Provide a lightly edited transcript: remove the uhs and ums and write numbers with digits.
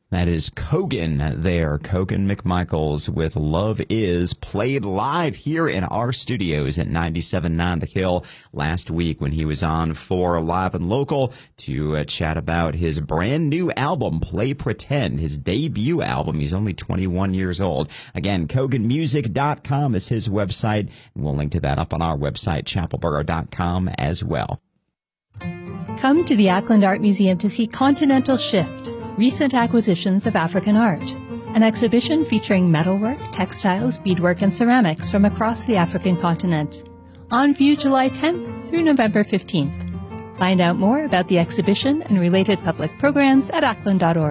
That is Kogan there. Kogan McMichaels with Love Is, played live here in our studios at 97.9 The Hill last week when he was on for Live and Local to chat about his brand new album, Play Pretend, his debut album. He's only 21 years old. Again, KoganMusic.com is his website, and we'll link to that up on our website, chapelboro.com, as well. Come to the Ackland Art Museum to see Continental Shift, Recent Acquisitions of African Art, an exhibition featuring metalwork, textiles, beadwork, and ceramics from across the African continent. On view July 10th through November 15th. Find out more about the exhibition and related public programs at ackland.org.